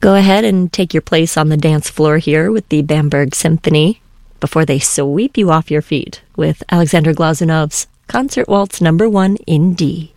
Go ahead and take your place on the dance floor here with the Bamberg Symphony before they sweep you off your feet with Alexander Glazunov's Concert Waltz No. 1 in D.